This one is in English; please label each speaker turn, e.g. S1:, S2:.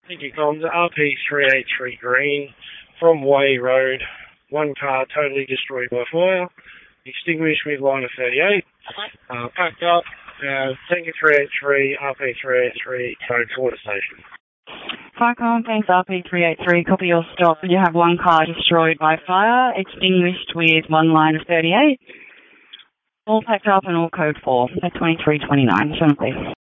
S1: Thank you, Comms. RP383 Green from Way Road. One car totally destroyed by fire. Extinguished with line of 38. Packed up. Thank you, 383, RP383, code 4 to station.
S2: Hi, thanks, RP383. Copy your stop. You have one car destroyed by fire, extinguished with one line of 38. All packed up and all code 4 at 2329. Please.